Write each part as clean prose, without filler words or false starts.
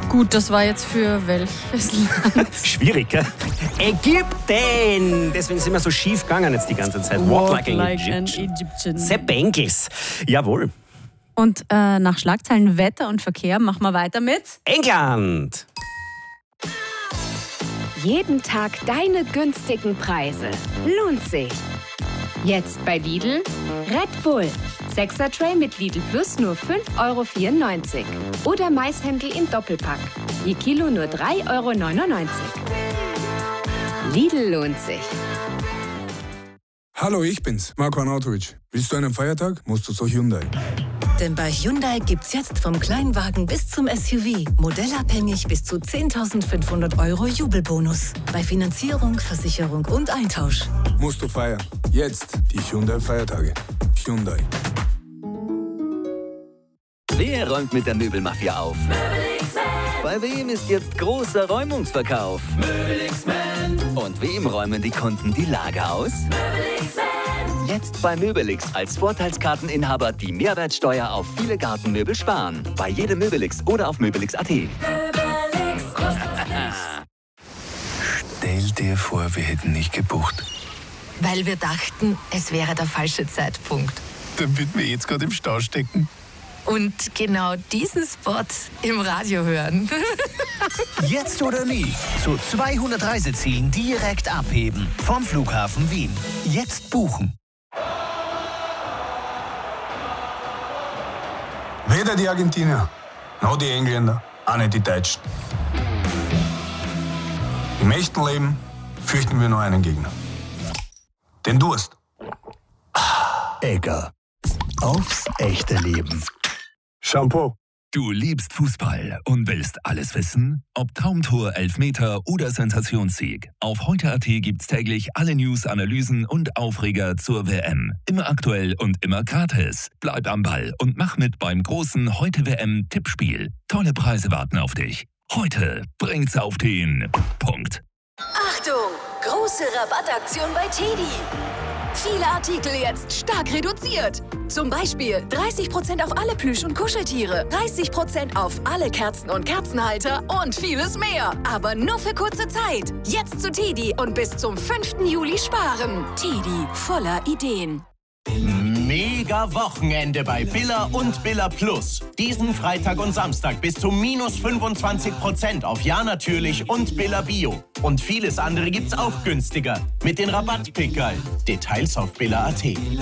Gut, das war jetzt für welches Land? Schwierig, gell? Ägypten! Deswegen sind wir so schief gegangen jetzt die ganze Zeit. Walk like an Egyptian. Sepp Engels. Jawohl. Und nach Schlagzeilen Wetter und Verkehr machen wir weiter mit England. Jeden Tag deine günstigen Preise. Lohnt sich. Jetzt bei Lidl Red Bull. 6er Tray mit Lidl Plus nur 5,94 €. Oder Maishändel im Doppelpack. Je Kilo nur 3,99 €. Lidl lohnt sich. Hallo, ich bin's, Marko Arnautovic. Willst du einen Feiertag, musst du zu Hyundai. Denn bei Hyundai gibt's jetzt vom Kleinwagen bis zum SUV modellabhängig bis zu 10.500 € Jubelbonus. Bei Finanzierung, Versicherung und Eintausch. Musst du feiern. Jetzt die Hyundai-Feiertage. Hyundai. Wer räumt mit der Möbelmafia auf? Bei wem ist jetzt großer Räumungsverkauf? Und wem räumen die Kunden die Lager aus? Jetzt bei Möbelix als Vorteilskarteninhaber die Mehrwertsteuer auf viele Gartenmöbel sparen. Bei jedem Möbelix oder auf möbelix.at. Stell dir vor, wir hätten nicht gebucht. Weil wir dachten, es wäre der falsche Zeitpunkt. Damit wir jetzt gerade im Stau stecken. Und genau diesen Spot im Radio hören. Jetzt oder nie. Zu 200 Reisezielen direkt abheben. Vom Flughafen Wien. Jetzt buchen. Weder die Argentinier, noch die Engländer, auch nicht die Deutschen. Im echten Leben fürchten wir nur einen Gegner. Den Durst. Egger. Aufs echte Leben. Shampoo. Du liebst Fußball und willst alles wissen? Ob Traumtor, Elfmeter oder Sensationssieg. Auf heute.at gibt's täglich alle News, Analysen und Aufreger zur WM. Immer aktuell und immer gratis. Bleib am Ball und mach mit beim großen Heute-WM-Tippspiel. Tolle Preise warten auf dich. Heute bringt's auf den Punkt. Achtung! Große Rabattaktion bei TEDi. Viele Artikel jetzt stark reduziert. Zum Beispiel 30% auf alle Plüsch- und Kuscheltiere, 30% auf alle Kerzen und Kerzenhalter und vieles mehr. Aber nur für kurze Zeit. Jetzt zu TEDi und bis zum 5. Juli sparen. TEDi, voller Ideen. Mega Wochenende bei Billa und Billa Plus. Diesen Freitag und Samstag bis zu minus 25% auf Ja natürlich und Billa Bio. Und vieles andere gibt's auch günstiger. Mit den Rabattpickerl. Details auf Billa.at.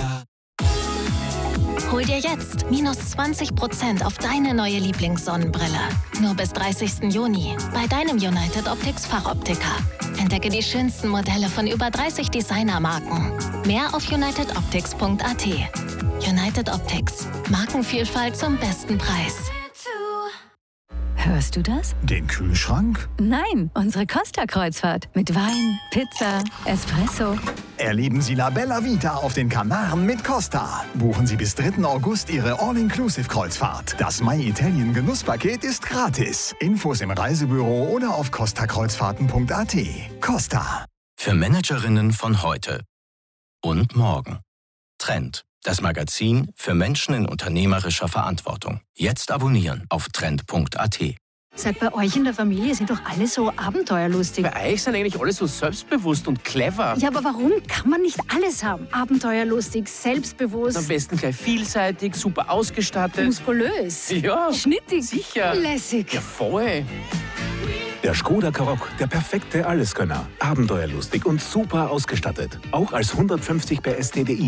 Hol dir jetzt minus 20% auf deine neue Lieblingssonnenbrille. Nur bis 30. Juni bei deinem United Optics Fachoptiker. Entdecke die schönsten Modelle von über 30 Designermarken. Mehr auf unitedoptics.at. United Optics. Markenvielfalt zum besten Preis. Hörst du das? Den Kühlschrank? Nein, unsere Costa-Kreuzfahrt. Mit Wein, Pizza, Espresso. Erleben Sie La Bella Vita auf den Kanaren mit Costa. Buchen Sie bis 3. August Ihre All-Inclusive-Kreuzfahrt. Das My Italien Genusspaket ist gratis. Infos im Reisebüro oder auf costakreuzfahrten.at. Costa. Für Managerinnen von heute und morgen. Trend. Das Magazin für Menschen in unternehmerischer Verantwortung. Jetzt abonnieren auf trend.at. Seit bei euch in der Familie sind doch alle so abenteuerlustig. Bei euch sind eigentlich alle so selbstbewusst und clever. Ja, aber warum kann man nicht alles haben? Abenteuerlustig, selbstbewusst. Am besten gleich vielseitig, super ausgestattet. Muskulös. Ja. Schnittig. Sicher. Lässig. Ja, voll. Der Škoda Karoq, der perfekte Alleskönner. Abenteuerlustig und super ausgestattet. Auch als 150 PS TDI.